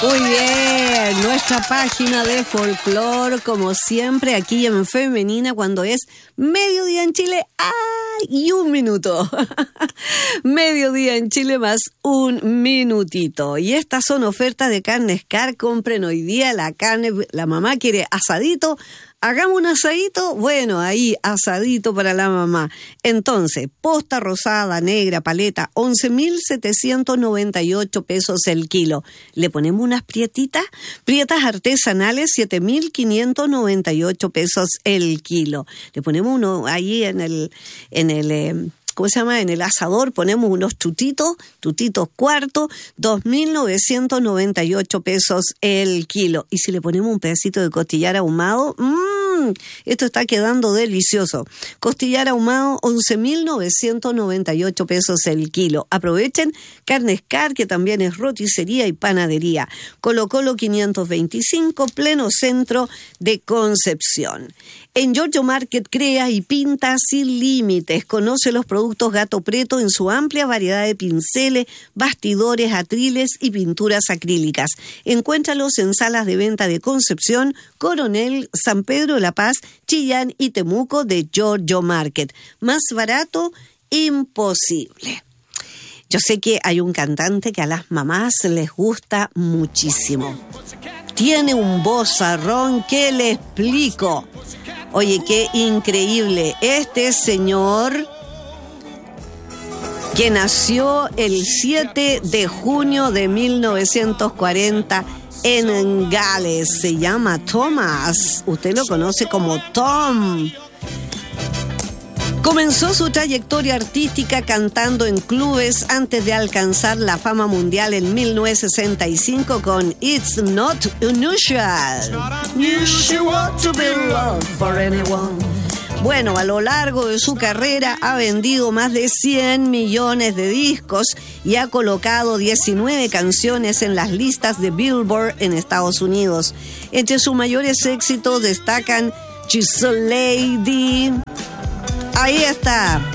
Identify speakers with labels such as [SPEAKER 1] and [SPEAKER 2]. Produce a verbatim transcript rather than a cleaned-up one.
[SPEAKER 1] Muy bien, nuestra página de folclore, como siempre, aquí en Femenina, cuando es mediodía en Chile, ¡ay! Y un minuto. Mediodía en Chile más un minutito. Y estas son ofertas de Carnes Car. Compren hoy día la carne, la mamá quiere asadito. Hagamos un asadito, bueno, ahí, asadito para la mamá. Entonces, posta rosada, negra, paleta, once mil setecientos noventa y ocho pesos el kilo. Le ponemos unas prietitas, prietas artesanales, siete mil quinientos noventa y ocho pesos el kilo. Le ponemos uno ahí en el, en el, eh, ¿cómo se llama? En el asador ponemos unos tutitos, tutitos cuarto, dos mil novecientos noventa y ocho pesos el kilo. Y si le ponemos un pedacito de costillar ahumado, mmm, esto está quedando delicioso. Costillar ahumado, once mil novecientos noventa y ocho pesos el kilo. Aprovechen Carnes Car, que también es roticería y panadería. Colo Colo quinientos veinticinco, pleno centro de Concepción. En Giorgio Market crea y pinta sin límites. Conoce los productos Gato Preto en su amplia variedad de pinceles, bastidores, atriles y pinturas acrílicas. Encuéntralos en salas de venta de Concepción, Coronel, San Pedro de la Paz, Chillán y Temuco de Giorgio Market. Más barato, imposible. Yo sé que hay un cantante que a las mamás les gusta muchísimo. Tiene un vozarrón que le explico. Oye, qué increíble. Este señor que nació el siete de junio de mil novecientos cuarenta en Gales, se llama Thomas. Usted lo conoce como Tom. Comenzó su trayectoria artística cantando en clubes antes de alcanzar la fama mundial en mil novecientos sesenta y cinco con It's Not Unusual. Unusual to be loved for anyone. Bueno, a lo largo de su carrera ha vendido más de cien millones de discos y ha colocado diecinueve canciones en las listas de Billboard en Estados Unidos. Entre sus mayores éxitos destacan She's a Lady. Ahí está.